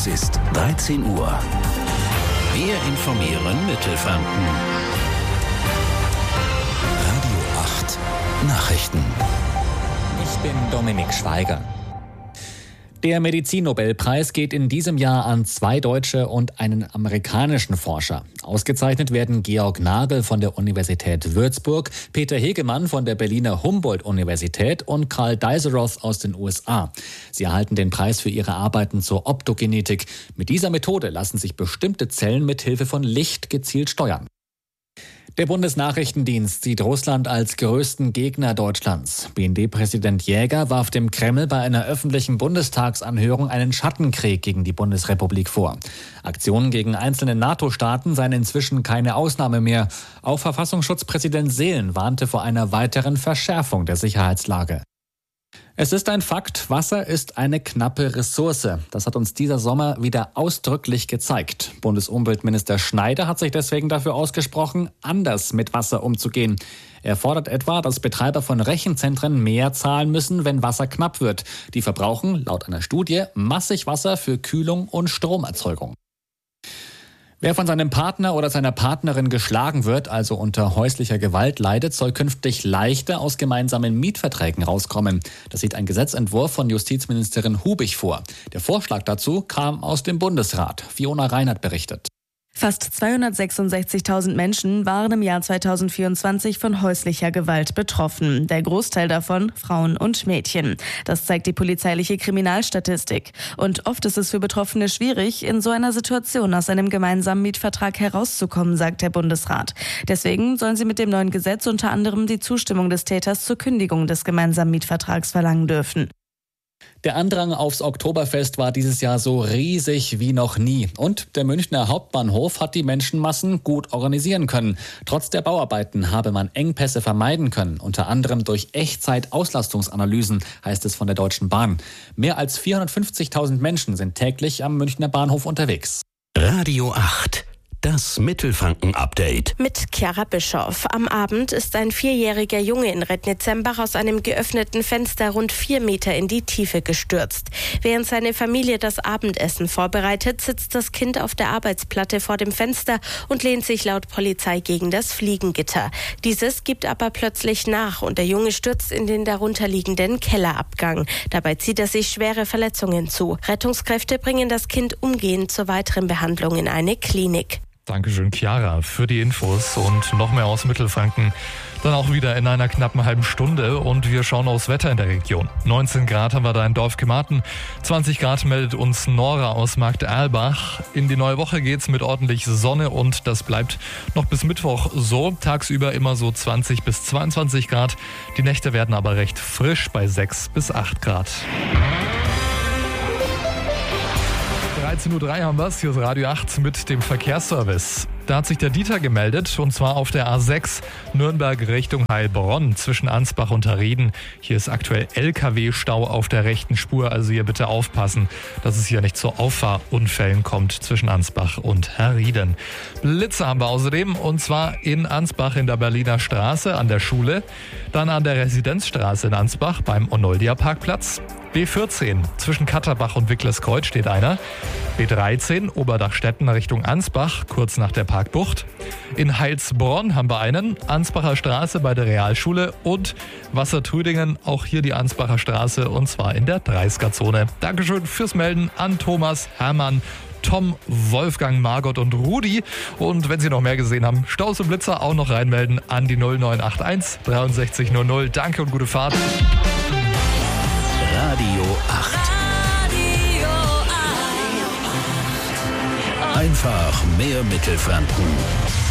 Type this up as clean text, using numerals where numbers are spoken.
Es ist 13 Uhr. Wir informieren Mittelfranken. Radio 8 Nachrichten. Ich bin Dominik Schweiger. Der Medizinnobelpreis geht in diesem Jahr an 2 deutsche und einen amerikanischen Forscher. Ausgezeichnet werden Georg Nagel von der Universität Würzburg, Peter Hegemann von der Berliner Humboldt-Universität und Carl Deiseroth aus den USA. Sie erhalten den Preis für ihre Arbeiten zur Optogenetik. Mit dieser Methode lassen sich bestimmte Zellen mit Hilfe von Licht gezielt steuern. Der Bundesnachrichtendienst sieht Russland als größten Gegner Deutschlands. BND-Präsident Jäger warf dem Kreml bei einer öffentlichen Bundestagsanhörung einen Schattenkrieg gegen die Bundesrepublik vor. Aktionen gegen einzelne NATO-Staaten seien inzwischen keine Ausnahme mehr. Auch Verfassungsschutzpräsident Seelen warnte vor einer weiteren Verschärfung der Sicherheitslage. Es ist ein Fakt, Wasser ist eine knappe Ressource. Das hat uns dieser Sommer wieder ausdrücklich gezeigt. Bundesumweltminister Schneider hat sich deswegen dafür ausgesprochen, anders mit Wasser umzugehen. Er fordert etwa, dass Betreiber von Rechenzentren mehr zahlen müssen, wenn Wasser knapp wird. Die verbrauchen, laut einer Studie, massig Wasser für Kühlung und Stromerzeugung. Wer von seinem Partner oder seiner Partnerin geschlagen wird, also unter häuslicher Gewalt leidet, soll künftig leichter aus gemeinsamen Mietverträgen rauskommen. Das sieht ein Gesetzentwurf von Justizministerin Hubig vor. Der Vorschlag dazu kam aus dem Bundesrat. Fiona Reinhardt berichtet. Fast 266.000 Menschen waren im Jahr 2024 von häuslicher Gewalt betroffen. Der Großteil davon Frauen und Mädchen. Das zeigt die polizeiliche Kriminalstatistik. Und oft ist es für Betroffene schwierig, in so einer Situation aus einem gemeinsamen Mietvertrag herauszukommen, sagt der Bundesrat. Deswegen sollen sie mit dem neuen Gesetz unter anderem die Zustimmung des Täters zur Kündigung des gemeinsamen Mietvertrags verlangen dürfen. Der Andrang aufs Oktoberfest war dieses Jahr so riesig wie noch nie. Und der Münchner Hauptbahnhof hat die Menschenmassen gut organisieren können. Trotz der Bauarbeiten habe man Engpässe vermeiden können. Unter anderem durch Echtzeit-Auslastungsanalysen, heißt es von der Deutschen Bahn. Mehr als 450.000 Menschen sind täglich am Münchner Bahnhof unterwegs. Radio 8. Das Mittelfranken-Update. Mit Chiara Bischoff. Am Abend ist ein 4-jähriger Junge in Rednitzembach aus einem geöffneten Fenster rund 4 Meter in die Tiefe gestürzt. Während seine Familie das Abendessen vorbereitet, sitzt das Kind auf der Arbeitsplatte vor dem Fenster und lehnt sich laut Polizei gegen das Fliegengitter. Dieses gibt aber plötzlich nach und der Junge stürzt in den darunterliegenden Kellerabgang. Dabei zieht er sich schwere Verletzungen zu. Rettungskräfte bringen das Kind umgehend zur weiteren Behandlung in eine Klinik. Dankeschön, Chiara, für die Infos und noch mehr aus Mittelfranken. Dann auch wieder in einer knappen halben Stunde und wir schauen aufs Wetter in der Region. 19 Grad haben wir da in Dorfgematen, 20 Grad meldet uns Nora aus Markterlbach. In die neue Woche geht's mit ordentlich Sonne und das bleibt noch bis Mittwoch so. Tagsüber immer so 20 bis 22 Grad. Die Nächte werden aber recht frisch bei 6 bis 8 Grad. 13.03 Uhr haben wir es. Hier ist Radio 8 mit dem Verkehrsservice. Da hat sich der Dieter gemeldet und zwar auf der A6 Nürnberg Richtung Heilbronn zwischen Ansbach und Herrieden. Hier ist aktuell LKW-Stau auf der rechten Spur, also hier bitte aufpassen, dass es hier nicht zu Auffahrunfällen kommt zwischen Ansbach und Herrieden. Blitze haben wir außerdem und zwar in Ansbach in der Berliner Straße an der Schule, dann an der Residenzstraße in Ansbach beim Onoldia-Parkplatz. B14 zwischen Katterbach und Wicklerskreuz steht einer. B13 Oberdachstetten Richtung Ansbach, kurz nach der Parkbucht. In Heilsbronn haben wir einen, Ansbacher Straße bei der Realschule und Wassertrüdingen, auch hier die Ansbacher Straße und zwar in der 30er-Zone. Dankeschön fürs Melden an Thomas, Hermann, Tom, Wolfgang, Margot und Rudi. Und wenn Sie noch mehr gesehen haben, Staus und Blitzer auch noch reinmelden an die 0981 6300. Danke und gute Fahrt. Radio 8. Einfach mehr Mittelfranken.